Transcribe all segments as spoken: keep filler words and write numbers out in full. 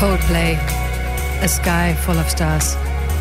Coldplay, A Sky Full of Stars.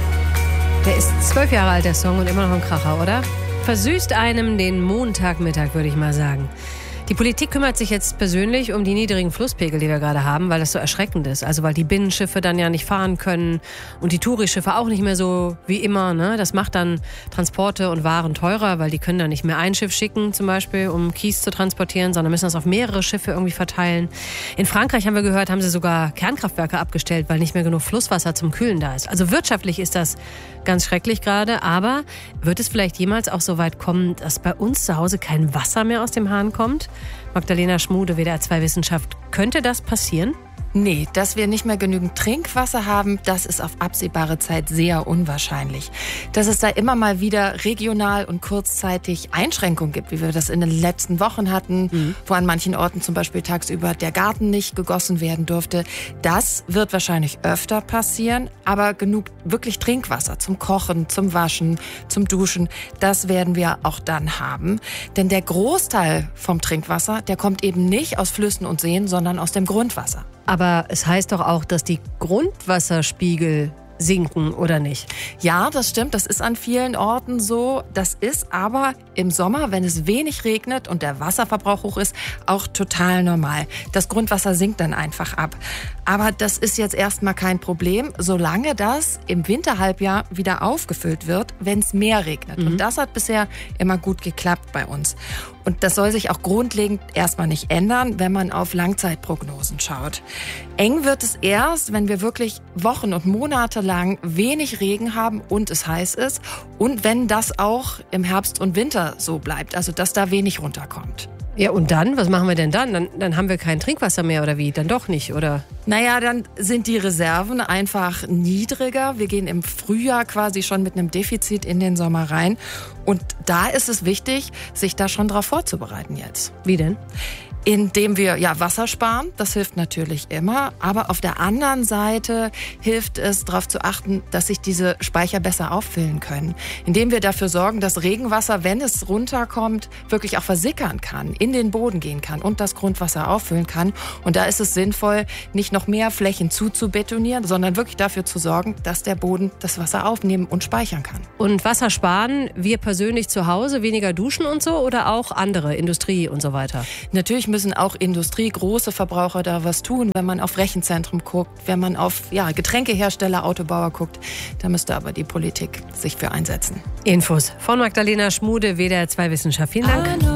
Der ist zwölf Jahre alt, der Song, und immer noch ein Kracher, oder? Versüßt einem den Montagmittag, würde ich mal sagen. Die Politik kümmert sich jetzt persönlich um die niedrigen Flusspegel, die wir gerade haben, weil das so erschreckend ist. Also weil die Binnenschiffe dann ja nicht fahren können und die Tourischiffe auch nicht mehr so wie immer. Ne? Das macht dann Transporte und Waren teurer, weil die können dann nicht mehr ein Schiff schicken, zum Beispiel, um Kies zu transportieren, sondern müssen das auf mehrere Schiffe irgendwie verteilen. In Frankreich, haben wir gehört, haben sie sogar Kernkraftwerke abgestellt, weil nicht mehr genug Flusswasser zum Kühlen da ist. Also wirtschaftlich ist das ganz schrecklich gerade. Aber wird es vielleicht jemals auch so weit kommen, dass bei uns zu Hause kein Wasser mehr aus dem Hahn kommt? Magdalena Schmude, W D R zwei Wissenschaft. Könnte das passieren? Nee, dass wir nicht mehr genügend Trinkwasser haben, das ist auf absehbare Zeit sehr unwahrscheinlich. Dass es da immer mal wieder regional und kurzzeitig Einschränkungen gibt, wie wir das in den letzten Wochen hatten, mhm. wo an manchen Orten zum Beispiel tagsüber der Garten nicht gegossen werden durfte, das wird wahrscheinlich öfter passieren. Aber genug wirklich Trinkwasser zum Kochen, zum Waschen, zum Duschen, das werden wir auch dann haben. Denn der Großteil vom Trinkwasser, der kommt eben nicht aus Flüssen und Seen, sondern aus dem Grundwasser. Aber es heißt doch auch, dass die Grundwasserspiegel sinken, oder nicht? Ja, das stimmt. Das ist an vielen Orten so. Das ist aber im Sommer, wenn es wenig regnet und der Wasserverbrauch hoch ist, auch total normal. Das Grundwasser sinkt dann einfach ab. Aber das ist jetzt erstmal kein Problem, solange das im Winterhalbjahr wieder aufgefüllt wird, wenn es mehr regnet. Mhm. Und das hat bisher immer gut geklappt bei uns. Und das soll sich auch grundlegend erstmal nicht ändern, wenn man auf Langzeitprognosen schaut. Eng wird es erst, wenn wir wirklich Wochen und Monate lang wenig Regen haben und es heiß ist. Und wenn das auch im Herbst und Winter so bleibt, also dass da wenig runterkommt. Ja, und dann? Was machen wir denn dann? Dann, dann haben wir kein Trinkwasser mehr, oder wie? Dann doch nicht, oder? Naja, dann sind die Reserven einfach niedriger. Wir gehen im Frühjahr quasi schon mit einem Defizit in den Sommer rein. Und da ist es wichtig, sich da schon drauf vorzubereiten jetzt. Wie denn? Indem wir ja Wasser sparen, das hilft natürlich immer, aber auf der anderen Seite hilft es, darauf zu achten, dass sich diese Speicher besser auffüllen können. Indem wir dafür sorgen, dass Regenwasser, wenn es runterkommt, wirklich auch versickern kann, in den Boden gehen kann und das Grundwasser auffüllen kann. Und da ist es sinnvoll, nicht noch mehr Flächen zuzubetonieren, sondern wirklich dafür zu sorgen, dass der Boden das Wasser aufnehmen und speichern kann. Und Wasser sparen, wir persönlich zu Hause, weniger duschen und so, oder auch andere, Industrie und so weiter? Natürlich müssen auch Industrie, große Verbraucher da was tun, wenn man auf Rechenzentren guckt, wenn man auf ja, Getränkehersteller, Autobauer guckt. Da müsste aber die Politik sich für einsetzen. Infos von Magdalena Schmude, W D R zwei Wissenschaft. Vielen Dank.